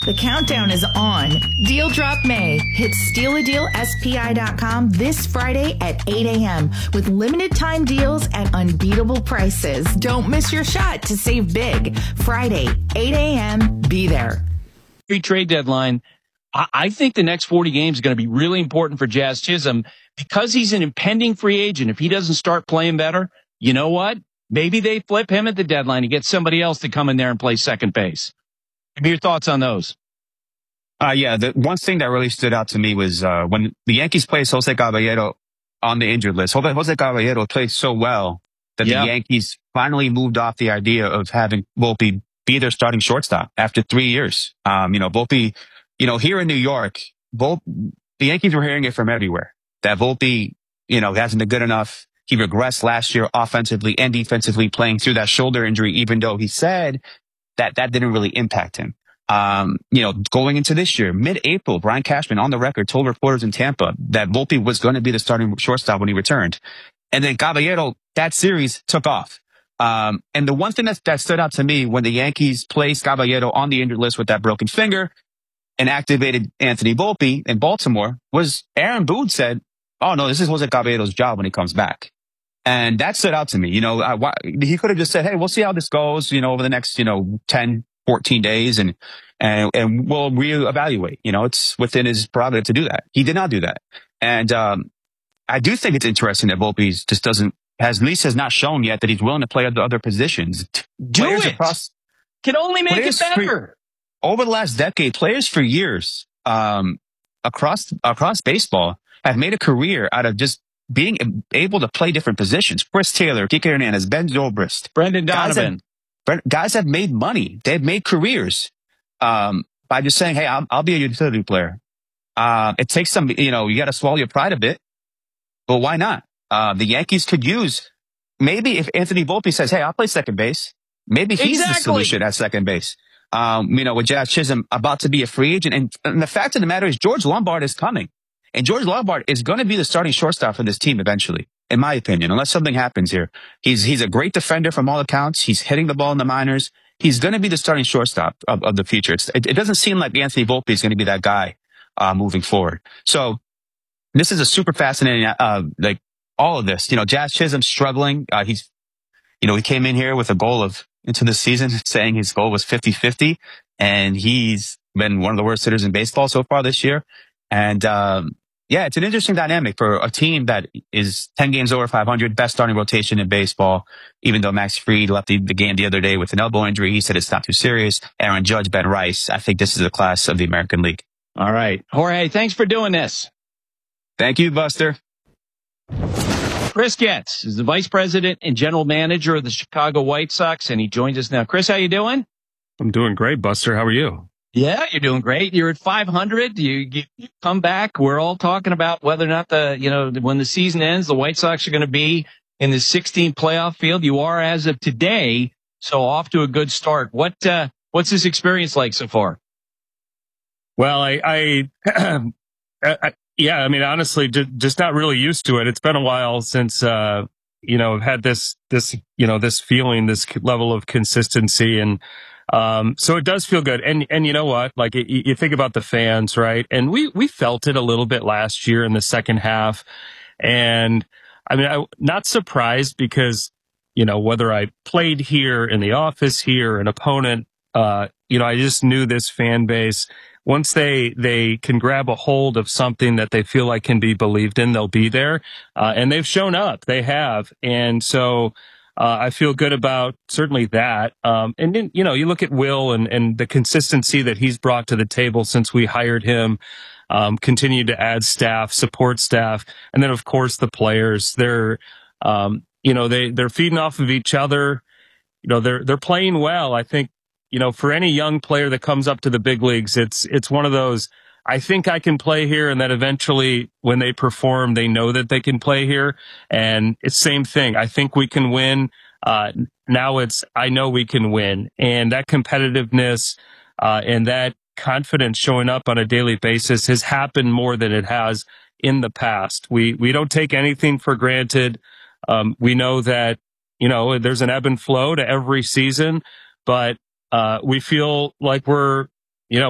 The countdown is on. Deal Drop May hits stealadealspi.com this Friday at 8 a.m. with limited time deals at unbeatable prices. Don't miss your shot to save big. Friday, 8 a.m. Be there. Trade deadline. I think the next 40 games is going to be really important for Jazz Chisholm because he's an impending free agent. If he doesn't start playing better, you know what? Maybe they flip him at the deadline and get somebody else to come in there and play second base. Give me your thoughts on those. Yeah, the one thing that really stood out to me was when the Yankees placed Jose Caballero on the injured list. Jose Caballero played so well that the Yankees finally moved off the idea of having Volpe be their starting shortstop after 3 years. Volpe, here in New York, the Yankees were hearing it from everywhere that Volpe, hasn't been good enough. He regressed last year offensively and defensively playing through that shoulder injury, even though he said that didn't really impact him. Going into this year, mid-April, Brian Cashman on the record told reporters in Tampa that Volpe was going to be the starting shortstop when he returned. And then Caballero, that series took off. And the one thing that stood out to me when the Yankees placed Caballero on the injured list with that broken finger and activated Anthony Volpe in Baltimore was Aaron Boone said, "Oh no, this is Jose Caballero's job when he comes back." And that stood out to me. He could have just said, "Hey, we'll see how this goes, over the next, 10, 14 days and we'll reevaluate." It's within his prerogative to do that. He did not do that. And, I do think it's interesting that Volpe just has not shown yet that he's willing to play at the other positions. Can only make it better. Over the last decade, players for years, across baseball have made a career out of just being able to play different positions. Chris Taylor, Kike Hernandez, Ben Zobrist, Brendan Donovan. Guys have made money. They've made careers by just saying, "Hey, I'll be a utility player." It takes some, you got to swallow your pride a bit, but why not? The Yankees could use maybe if Anthony Volpe says, "Hey, I'll play second base." Maybe he's the solution at second base. With Jazz Chisholm about to be a free agent, and the fact of the matter is, George Lombard is coming, and George Lombard is going to be the starting shortstop for this team eventually. In my opinion, unless something happens here. He's a great defender from all accounts. He's hitting the ball in the minors. He's going to be the starting shortstop of the future. It doesn't seem like Anthony Volpe is going to be that guy moving forward. So this is a super fascinating, all of this. Jazz Chisholm struggling. He came in here with a goal into the season saying his goal was 50-50, and he's been one of the worst hitters in baseball so far this year. And it's an interesting dynamic for a team that is 10 games over 500, best starting rotation in baseball. Even though Max Fried left the game the other day with an elbow injury, he said it's not too serious. Aaron Judge, Ben Rice. I think this is a class of the American League. All right. Jorge, thanks for doing this. Thank you, Buster. Chris Getz is the vice president and general manager of the Chicago White Sox, and he joins us now. Chris, how you doing? I'm doing great, Buster. How are you? Yeah, you're doing great. You're at 500. You come back. We're all talking about whether or not when the season ends, the White Sox are going to be in the 16th playoff field. You are as of today, so off to a good start. What's this experience like so far? Well, honestly, just not really used to it. It's been a while since, I've had this feeling, this level of consistency, and so it does feel good. And you know what? Like you think about the fans, right? And we felt it a little bit last year in the second half. And I'm not surprised because, whether I played here in the office here, an opponent, I just knew this fan base. Once they can grab a hold of something that they feel like can be believed in, they'll be there. And they've shown up. They have. And so, I feel good about certainly that. And then, you look at Will and the consistency that he's brought to the table since we hired him, continued to add staff, support staff. And then, of course, the players, they're feeding off of each other. They're playing well. I think, for any young player that comes up to the big leagues, it's one of those, I think I can play here, and then eventually when they perform, they know that they can play here. And it's same thing. I think we can win. Now I know we can win. And that competitiveness, and that confidence showing up on a daily basis has happened more than it has in the past. We don't take anything for granted. We know that, there's an ebb and flow to every season, but we feel like we're